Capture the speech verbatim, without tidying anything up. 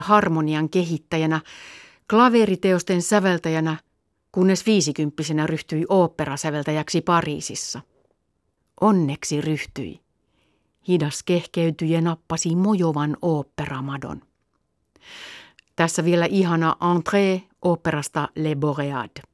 harmonian kehittäjänä, klaveriteosten säveltäjänä, kunnes viisikymppisenä ryhtyi oopperasäveltäjäksi Pariisissa. Onneksi ryhtyi. Hidas kehkeytyi ja nappasi mojovan oopperamadon. Tässä vielä ihana entrée oopperasta Les Boréades.